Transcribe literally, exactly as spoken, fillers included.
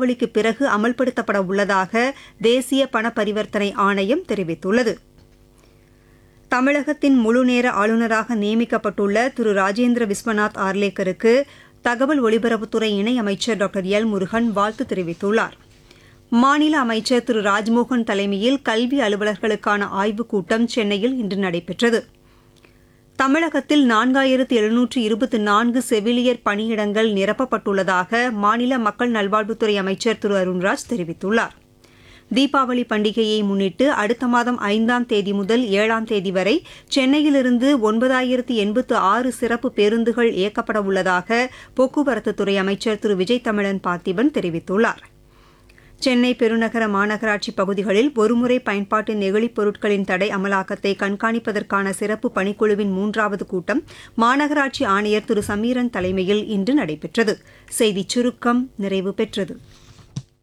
தீபாவளிக்கு பிறகு அமல்படுத்தப்பட உள்ளதாக தேசிய பண பரிவர்த்தனை ஆணையம் தெரிவித்துள்ளது. தமிழகத்தின் முழுநேர ஆளுநராக நியமிக்கப்பட்டுள்ள திரு ராஜேந்திர விஸ்வநாத் ஆர்லேக்கருக்கு தகவல் ஒலிபரப்புத்துறை இணையமைச்சர் டாக்டர் எல் முருகன் வாழ்த்து தெரிவித்துள்ளார். மாநில அமைச்சர் திரு ராஜ்மோகன் தலைமையில் கல்வி அலுவலர்களுக்கான ஆய்வுக் கூட்டம் சென்னையில் இன்று நடைபெற்றது. தமிழகத்தில் நான்காயிரத்து எழுநூற்று இருபத்தி நான்கு செவிலியர் பணியிடங்கள் நிரப்பப்பட்டுள்ளதாக மாநில மக்கள் நல்வாழ்வுத்துறை அமைச்சர் திரு அருண்ராஜ் தெரிவித்துள்ளார். தீபாவளி பண்டிகையை முன்னிட்டு அடுத்த மாதம் ஐந்தாம் தேதி முதல் ஏழாம் தேதி வரை சென்னையிலிருந்து ஒன்பதாயிரத்து எண்பத்து ஆறு சிறப்பு பேருந்துகள் இயக்கப்பட உள்ளதாக போக்குவரத்துத்துறை அமைச்சர் திரு விஜய் தமிழன் பார்த்திபன் தெரிவித்துள்ளார். சென்னை பெருநகர மாநகராட்சி பகுதிகளில் ஒருமுறை பயன்பாட்டு நெகிழிப் பொருட்களின் தடை அமலாக்கத்தை கண்காணிப்பதற்கான சிறப்பு பணிக்குழுவின் மூன்றாவது கூட்டம் மாநகராட்சி ஆணையர் திரு சமீரன் தலைமையில் இன்று நடைபெற்றது. செய்திச் சுருக்கம் நிறைவு பெற்றது.